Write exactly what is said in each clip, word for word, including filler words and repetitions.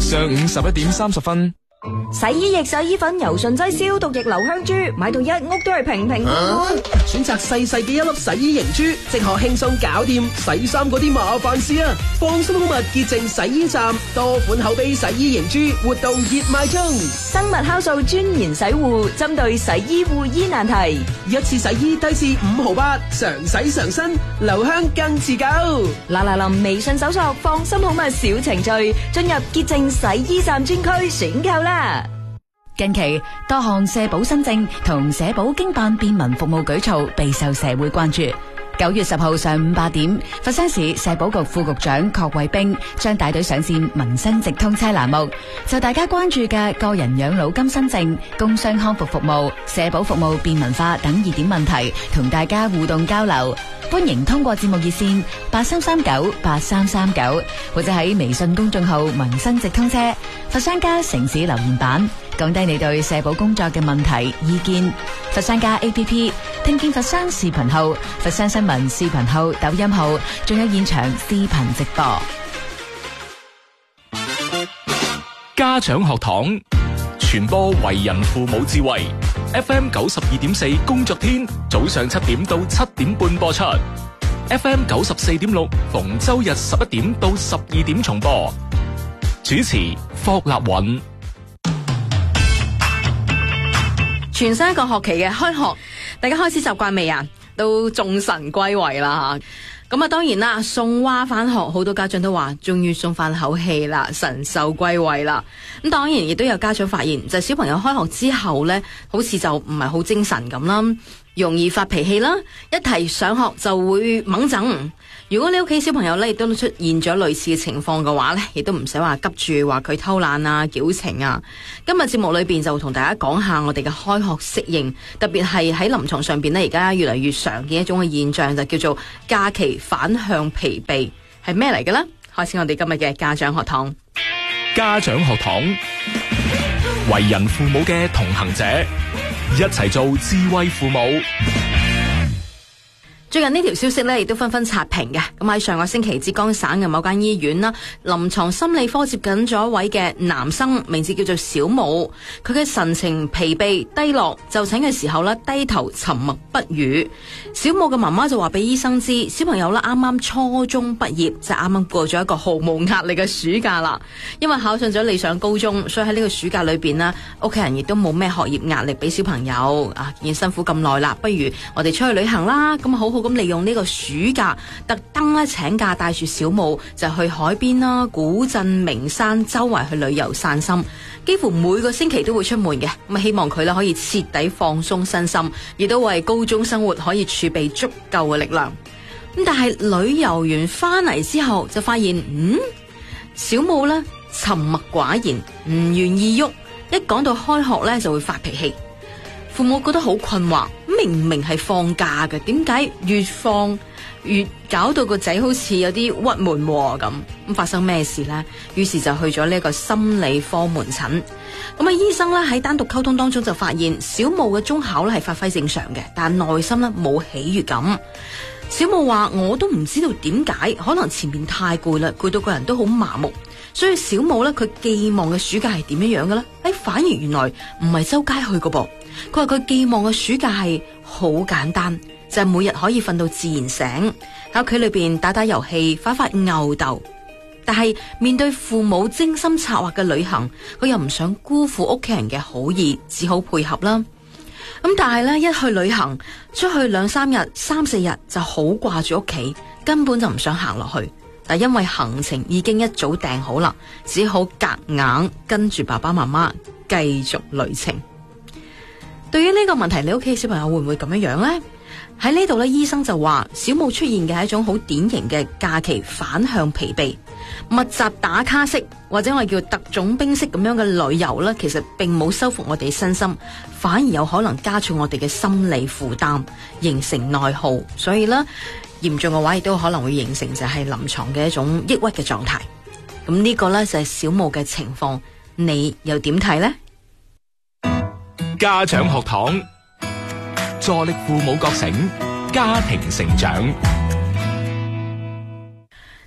上午十一點三十分。 洗衣液、洗衣粉、柔順劑、消毒液、留香珠，買到一屋都係平平安安。 選擇細細嘅一粒洗衣凝珠，即可輕鬆搞掂洗衫嗰啲麻煩事啊！放心好物潔淨洗衣站，多款口碑洗衣凝珠活動熱賣中。 生物酵素專研洗護，針對洗衣護衣難題， 一次洗衣低至五毫八，常洗常新，留香更持久。 嗱嗱臨微信搜索放心好物小程序，進入潔淨洗衣站專區選購啦。 近期多項社保新政同社保經辦便民服務舉措備受社會關注。九月十號上午八點，佛山市社保局副局長郝衛兵將帶隊上線民生直通車欄目，就大家關注嘅個人養老金新政、工傷康復服務、社保服務便民化等熱點問題，同大家互動交流。歡迎通過節目熱線八三三九八三三九，或者喺微信公眾號民生直通車佛山家城市留言板講低你對社保工作嘅問題意見。佛山家 A P P 聽見佛山視頻號、佛山新聞視頻號、抖音號，仲有現場視頻直播。 家長學堂傳播為人父母智慧。F M 九十二點四工作天早上七點到七點半播出， F M 九十四點六逢周日十一點到十二點重播。主持霍立允。 全新一個學期嘅開學，大家開始習慣未啊？都眾神歸位啦吓，咁啊當然啦，送娃翻學，好多家長都話終於鬆翻口氣啦，神獸歸位啦。咁當然亦都有家長發現，就係小朋友開學之後呢，好似就唔係好精神咁啦，容易發脾氣啦，一提上學就會猛整。如果你屋企小朋友呢亦都出現咗類似嘅情況嘅話呢，亦都唔使話急住話佢偷懶啊、矯情啊。今日節目裏邊就同大家講下我哋嘅開學適應，特別係喺臨床上邊呢，而家越嚟越常見一種嘅現象，就叫做假期反向疲憊，係咩嚟嘅呢？開始我哋今日嘅家長學堂。 家長學堂，為人父母嘅同行者，一齊做智慧父母。 最近呢條消息咧，亦都紛紛刷屏嘅。咁喺上個星期，浙江省嘅某間醫院啦，臨床心理科接緊咗一位嘅男生，名字叫做小武。佢嘅神情疲憊低落，就診嘅時候咧，低頭沉默不語。小武嘅媽媽就話俾醫生知，小朋友咧啱啱初中畢業，就啱啱過咗一個毫無壓力嘅暑假啦。因為考上咗理想高中，所以喺呢個暑假裏邊呢，屋企人亦都冇咩學業壓力俾小朋友啊。已經辛苦咁耐啦，不如我哋出去旅行啦。咁好好咁利用呢個暑假，特登咧請假帶住小武就去海邊啦、古鎮、名山周圍去旅遊散心，幾乎每個星期都會出門嘅。咁希望佢咧可以徹底放鬆身心，亦都為高中生活可以儲備足夠嘅力量。咁但係旅遊完翻嚟之後，就發現嗯，小武咧沉默寡言，唔願意喐，一講到開學咧就會發脾氣。父母覺得好困惑，明明係放假嘅，點解越放越搞到個仔好似有啲鬱悶咁？咁發生咩事呢？於是就去咗呢個心理科門診。咁啊，醫生咧喺單獨溝通當中就發現，小武嘅中考咧係發揮正常嘅，但內心咧冇喜悅感。小武話：我都唔知道點解，可能前面太攰啦，攰到個人都好麻木。所以小武咧，佢寄望嘅暑假係點樣樣嘅咧？誒，反而原來唔係周街去嘅噃。佢話佢寄望嘅暑假係好簡單，就係每日可以瞓到自然醒，喺屋企裏邊打打遊戲、發發吽哣。但係面對父母精心策劃嘅旅行，佢又唔想辜負屋企人嘅好意，只好配合啦。咁但係咧，一去旅行出去兩三日、三四日就好掛住屋企，根本就唔想行落去。但因為行程已經一早訂好啦，只好夾硬跟住爸爸媽媽繼續旅程。對於呢個問題，你屋企小朋友會唔會咁樣樣呢？喺呢度咧，醫生就話小武出現嘅係一種好典型嘅假期反向疲憊，密集打卡式或者我哋叫特種兵式咁樣嘅旅遊咧，其實並冇修復我哋身心，反而有可能加重我哋嘅心理負擔，形成內耗。所以咧，嚴重嘅話亦都可能會形成就係臨床嘅一種抑鬱嘅狀態。咁呢個咧就係小武嘅情況，你又點睇呢？ 家長學堂，助力父母覺醒，家庭成長。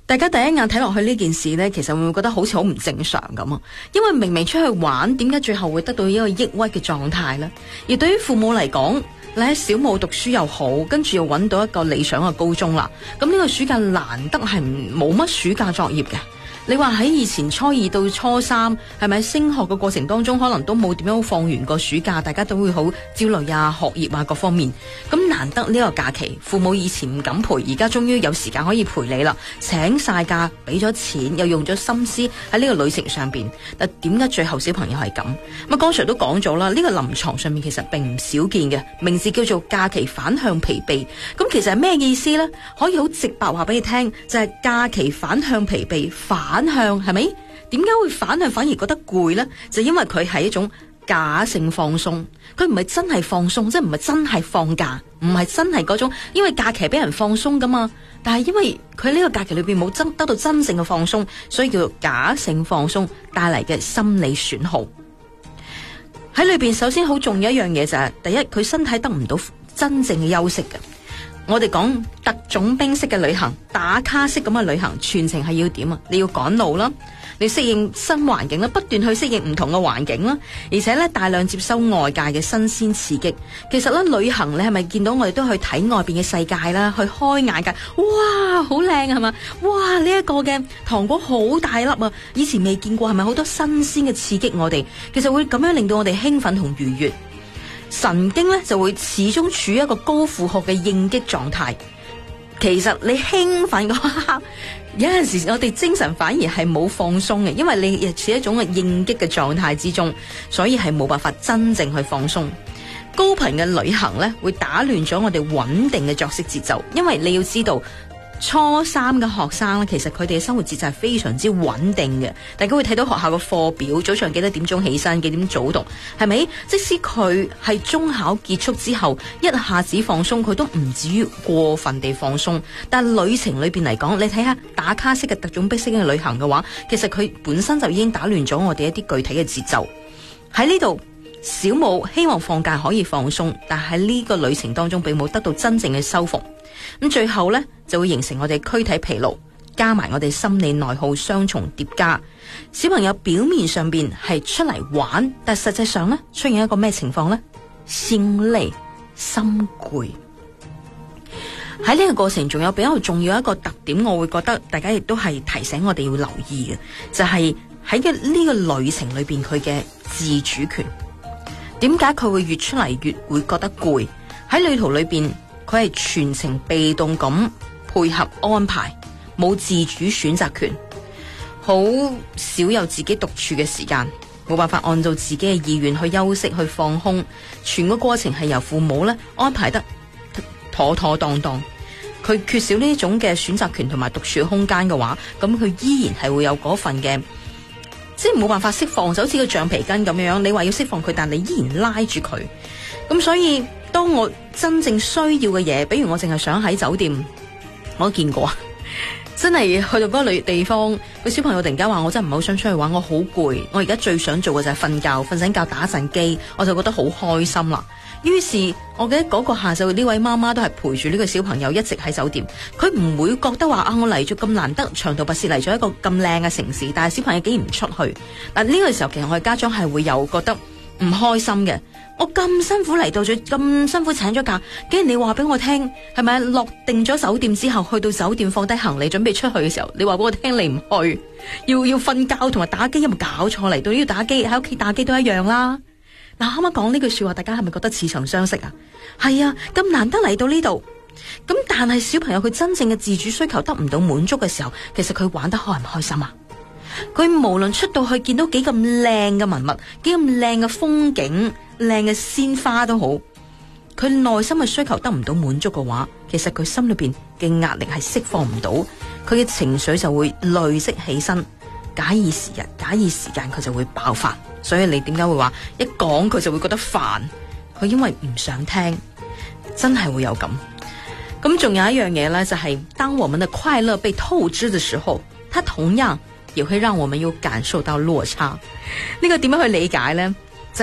大家第一眼睇落去呢件事呢，其實會唔會覺得好似好唔正常咁啊？因為明明出去玩，點解最後會得到一個抑鬱嘅狀態呢？而對於父母嚟講，你喺小務讀書又好，跟住又揾到一個理想嘅高中啦。咁呢個暑假難得係冇乜暑假作業嘅。你話喺以前初二到初三，係咪升學嘅過程當中，可能都冇點樣放完個暑假，大家都會好焦慮啊、學業啊各方面。咁難得呢個假期，父母以前唔敢陪，而家終於有時間可以陪你啦，請晒假，俾咗錢，又用咗心思喺呢個旅程上邊。但點解最後小朋友係咁？咁剛才都講咗啦，呢個臨床上面其實並唔少見嘅，名字叫做假期反向疲憊。咁其實係咩意思呢？可以好直白話俾你聽，就係假期反向疲憊，反向係咪？點解會反向反而覺得攰呢？就因為佢係一種假性放鬆，佢唔係真係放鬆，即係唔係真係放假，唔係真係嗰種。因為假期俾人放鬆噶嘛，但係因為佢呢個假期裏邊冇真得到真正嘅放鬆，所以叫做假性放鬆帶嚟嘅心理損耗。喺裏邊首先好重要一樣嘢就係，第一，佢身體得唔到真正嘅休息嘅。我哋講特種兵式嘅旅行，打卡式咁嘅旅行，全程係要點啊？你要趕路啦，你適應新環境啦，不斷去適應唔同嘅環境啦，而且咧大量接收外界嘅新鮮刺激。其實咧旅行，你係咪見到我哋都去睇外邊嘅世界啦，去開眼界？哇，好靚係嘛？哇，呢一個嘅糖果好大粒啊！以前未見過，係咪好多新鮮嘅刺激我哋？其實會咁樣令到我哋興奮同愉悅。神經咧就會始終處於一個高負荷嘅應激狀態。其實你興奮嗰刻，有陣時我哋精神反而係冇放鬆嘅，因為你亦處於一種嘅應激嘅狀態之中，所以係冇辦法真正去放鬆。高頻嘅旅行咧會打亂咗我哋穩定嘅作息節奏，因為你要知道，初三嘅學生咧，其實佢哋嘅生活節奏係非常之穩定嘅。大家會睇到學校嘅課表，早上幾多點鐘起身，幾點早讀，係咪？即使佢係中考結束之後一下子放鬆，佢都唔至於過分地放鬆。但旅程裏邊嚟講，你睇下打卡式嘅特種兵式嘅旅行嘅話，其實佢本身就已經打亂咗我哋一啲具體嘅節奏。喺呢度，小武希望放假可以放鬆，但喺呢個旅程當中並冇得到真正嘅修復。咁最後呢，就會形成我哋軀體疲勞，加埋我哋心理內耗雙重疊加。小朋友表面上邊係出嚟玩，但實際上呢，出現一個咩情況呢？心累，心攰。喺呢個過程仲有比較重要一個特點，我會覺得大家亦都係提醒我哋要留意嘅，就係喺嘅呢個旅程裏邊佢嘅自主權。點解佢會越出嚟越會覺得攰？喺旅途裏邊，佢係全程被動咁配合安排，冇自主選擇權，好少有自己獨處嘅時間，冇辦法按照自己嘅意願去休息去放空。全個過程係由父母咧安排得妥妥當當。佢缺少呢種嘅選擇權同埋獨處嘅空間嘅話，咁佢依然係會有嗰份嘅，即係冇辦法釋放，就好似個橡皮筋咁樣。你話要釋放佢，但你依然拉住佢。咁所以當我真正需要嘅嘢，比如我淨係想喺酒店，我都見過啊，真係去到嗰個旅地方，個小朋友突然間話我真係唔係好想出去玩，我好攰，我而家最想做嘅就係瞓覺，瞓醒覺打一陣機，我就覺得好開心啦。於是我記得嗰個下晝呢位媽媽都係陪住呢個小朋友一直喺酒店，佢唔會覺得話啊，我嚟咗咁難得長途跋涉嚟咗一個咁靚嘅城市，但係小朋友竟然唔出去。嗱，呢個時候其實我哋家長係會有覺得唔開心嘅。我咁辛苦嚟到咗，咁辛苦請咗假，竟然你話俾我聽，係咪落定咗酒店之後，去到酒店放低行李準備出去嘅時候，你話俾我聽你唔去，要要瞓覺同埋打機，有冇搞錯？嚟到呢度打機，喺屋企打機都一樣啦。嗱，啱啱講呢句說話，大家係咪覺得似曾相識啊？係啊，咁難得嚟到呢度，咁但係小朋友佢真正嘅自主需求得唔到滿足嘅時候，其實佢玩得開唔開心啊？佢無論出到去見到幾咁靚嘅文物，幾咁靚嘅風景，靚嘅鮮花都好，佢內心嘅需求得唔到滿足嘅話，其實佢心裏邊嘅壓力係釋放唔到，佢嘅情緒就會累積起身，假以時日，假以時間，佢就會爆發。所以你點解會話一講佢就會覺得煩？佢因為唔想聽，真係會有咁。咁仲有一樣嘢呢，就係、是、當我們的快樂被透支的時候，它同樣也會讓我們有感受到落差。呢、這個點樣去理解呢？就係、是、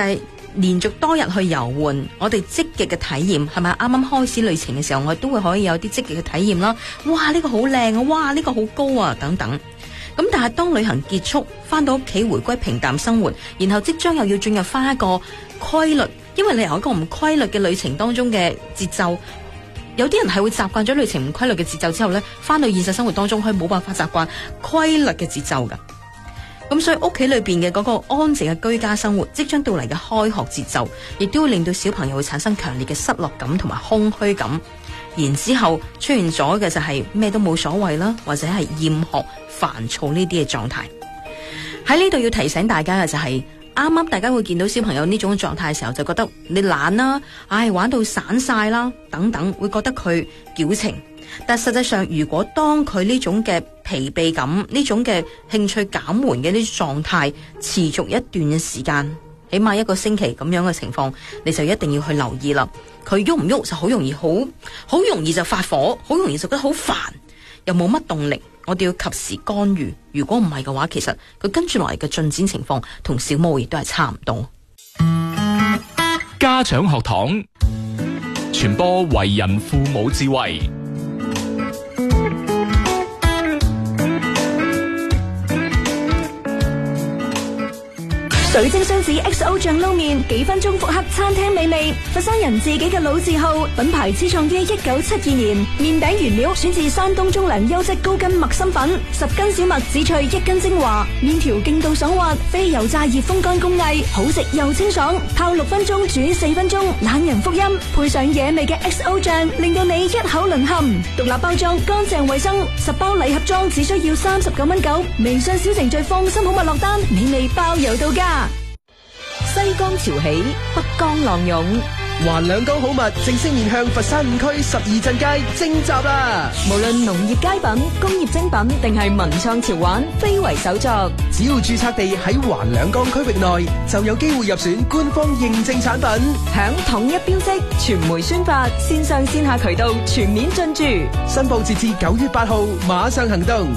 連續多日去遊玩，我哋積極嘅體驗係咪？啱啱開始旅程嘅時候，我哋都會可以有啲積極嘅體驗啦。哇！呢個好靚啊！哇！呢個好高啊！等等。咁但係當旅行結束，翻到屋企回歸平淡生活，然後即將又要進入翻一個規律，因為你由一個唔規律嘅旅程當中嘅節奏，有啲人係會習慣咗旅程唔規律嘅節奏之後呢，翻到現實生活當中，佢冇辦法習慣規律嘅節奏噶。咁所以屋企裏邊嘅嗰個安靜嘅居家生活，即將到嚟嘅開學節奏，亦都會令到小朋友會產生強烈嘅失落感同埋空虛感。然之後出現咗嘅就係咩都冇所謂啦，或者係厭學、煩躁呢啲嘅狀態。喺呢度要提醒大家嘅就係、是，啱啱大家會見到小朋友呢種狀態嘅時候，就覺得你懶啦，唉，玩到散晒啦，等等，會覺得佢矯情。但實際上，如果當佢呢種嘅疲憊感、呢種嘅興趣減緩嘅呢種狀態持續一段嘅時間，起碼一個星期咁樣嘅情況，你就一定要去留意啦。佢喐唔喐就好容易，好好容易就發火，好容易就覺得好煩，又冇乜動力。我哋要及時干預。如果唔係嘅話，其實佢跟住落嚟嘅進展情況同小霧亦都係差唔多。 家長學堂傳播為人父母智慧。 水晶雙子 X O 醬撈麵，幾分鐘復刻餐廳美味。佛山人自己嘅老字號，品牌始創於一九七二年。麵餅原料選自山東中糧優質高筋麥心粉，十斤小麥只萃一斤精華。麵條勁度爽滑，非油炸熱風乾工藝，好食又清爽。泡六分鐘，煮四分鐘，懶人福音。配上野味嘅 X O 醬，令到你一口淪陷。獨立包裝，乾淨衛生，十包禮盒裝只需要三十九蚊九。微信小程序放心好物落單，美味包郵到家。西江潮起，北江浪湧， 環兩江好物正式面向佛山五區十二鎮街徵集啦！ 無論農業佳品、工業精品定係文創潮玩，非為手作。 只要註冊地喺環兩江區域內，就有機會入選官方認證產品， 響統一標識、傳媒宣發、線上線下渠道全面進駐。 申報截至九月八號，馬上行動。